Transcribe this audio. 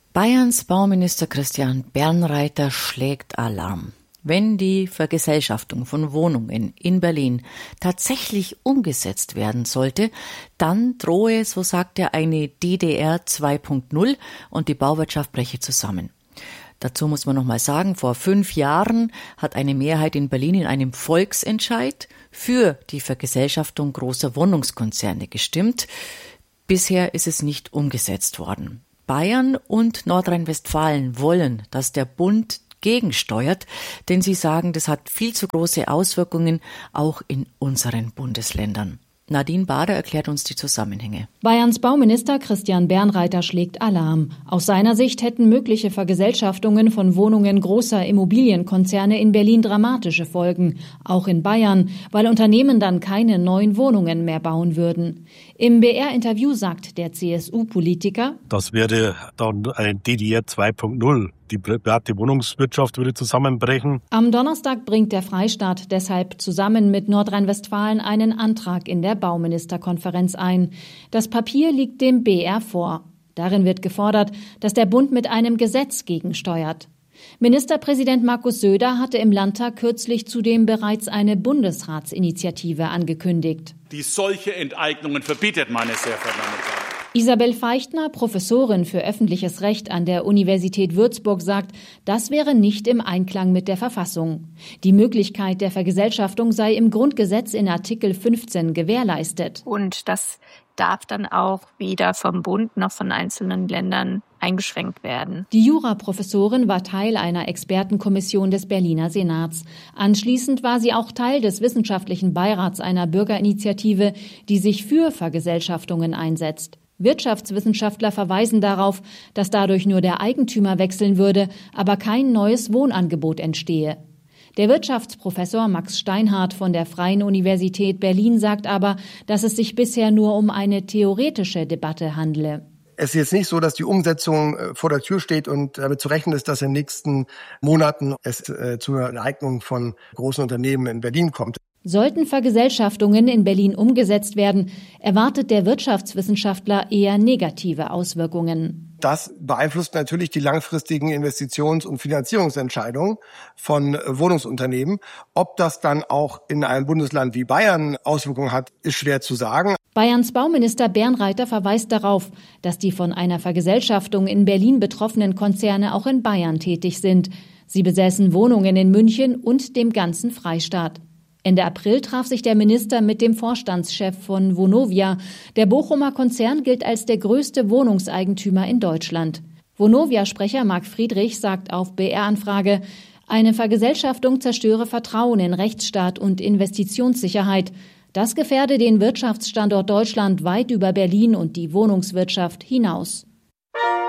Bayerns Bauminister Christian Bernreiter schlägt Alarm. Wenn die Vergesellschaftung von Wohnungen in Berlin tatsächlich umgesetzt werden sollte, dann drohe, so sagt er, eine DDR 2.0 und die Bauwirtschaft breche zusammen. Dazu muss man noch mal sagen, vor 5 Jahren hat eine Mehrheit in Berlin in einem Volksentscheid für die Vergesellschaftung großer Wohnungskonzerne gestimmt. Bisher ist es nicht umgesetzt worden. Bayern und Nordrhein-Westfalen wollen, dass der Bund gegensteuert, denn sie sagen, das hat viel zu große Auswirkungen auch in unseren Bundesländern. Nadine Bader erklärt uns die Zusammenhänge. Bayerns Bauminister Christian Bernreiter schlägt Alarm. Aus seiner Sicht hätten mögliche Vergesellschaftungen von Wohnungen großer Immobilienkonzerne in Berlin dramatische Folgen, auch in Bayern, weil Unternehmen dann keine neuen Wohnungen mehr bauen würden. Im BR-Interview sagt der CSU-Politiker: Das wäre dann ein DDR 2.0. Die private Wohnungswirtschaft würde zusammenbrechen. Am Donnerstag bringt der Freistaat deshalb zusammen mit Nordrhein-Westfalen einen Antrag in der Bauministerkonferenz ein. Das Papier liegt dem BR vor. Darin wird gefordert, dass der Bund mit einem Gesetz gegensteuert. Ministerpräsident Markus Söder hatte im Landtag kürzlich zudem bereits eine Bundesratsinitiative angekündigt, die solche Enteignungen verbietet, meine sehr verehrten Damen und Herren. Isabel Feichtner, Professorin für öffentliches Recht an der Universität Würzburg, sagt, das wäre nicht im Einklang mit der Verfassung. Die Möglichkeit der Vergesellschaftung sei im Grundgesetz in Artikel 15 gewährleistet. Und das darf dann auch weder vom Bund noch von einzelnen Ländern eingeschränkt werden. Die Juraprofessorin war Teil einer Expertenkommission des Berliner Senats. Anschließend war sie auch Teil des wissenschaftlichen Beirats einer Bürgerinitiative, die sich für Vergesellschaftungen einsetzt. Wirtschaftswissenschaftler verweisen darauf, dass dadurch nur der Eigentümer wechseln würde, aber kein neues Wohnangebot entstehe. Der Wirtschaftsprofessor Max Steinhardt von der Freien Universität Berlin sagt aber, dass es sich bisher nur um eine theoretische Debatte handle. Es ist jetzt nicht so, dass die Umsetzung vor der Tür steht und damit zu rechnen ist, dass in den nächsten Monaten es zu einer Enteignung von großen Unternehmen in Berlin kommt. Sollten Vergesellschaftungen in Berlin umgesetzt werden, erwartet der Wirtschaftswissenschaftler eher negative Auswirkungen. Das beeinflusst natürlich die langfristigen Investitions- und Finanzierungsentscheidungen von Wohnungsunternehmen. Ob das dann auch in einem Bundesland wie Bayern Auswirkungen hat, ist schwer zu sagen. Bayerns Bauminister Bernreiter verweist darauf, dass die von einer Vergesellschaftung in Berlin betroffenen Konzerne auch in Bayern tätig sind. Sie besäßen Wohnungen in München und dem ganzen Freistaat. Ende April traf sich der Minister mit dem Vorstandschef von Vonovia. Der Bochumer Konzern gilt als der größte Wohnungseigentümer in Deutschland. Vonovia-Sprecher Marc Friedrich sagt auf BR-Anfrage, eine Vergesellschaftung zerstöre Vertrauen in Rechtsstaat und Investitionssicherheit. Das gefährde den Wirtschaftsstandort Deutschland weit über Berlin und die Wohnungswirtschaft hinaus.